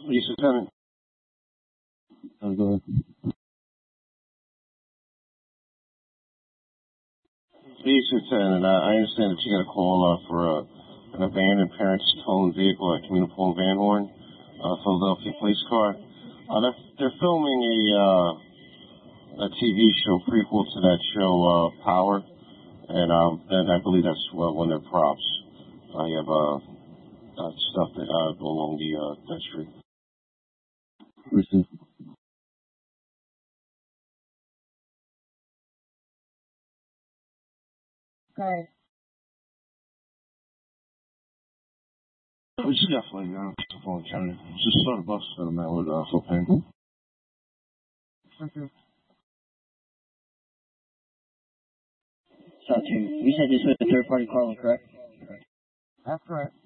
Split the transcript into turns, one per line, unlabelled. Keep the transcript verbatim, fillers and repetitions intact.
Police Lieutenant. Oh, go ahead. Police Lieutenant, uh, I understand that you got a call uh, for uh, an abandoned parent's stolen vehicle at Communiform Van Horn, uh, Philadelphia police car. Uh, they're, they're filming a, uh, a T V show prequel to that show, uh, Power, and, um, and I believe that's uh, one of their props. I have, uh, uh stuff that, uh, go along the, uh, that street. Listen.
Okay.
We just got flagged down to Fulton County. Just saw the bus that I'm at with, uh, propane.
Mm-hmm.
So, two. You said this was a third-party caller, correct?
That's correct.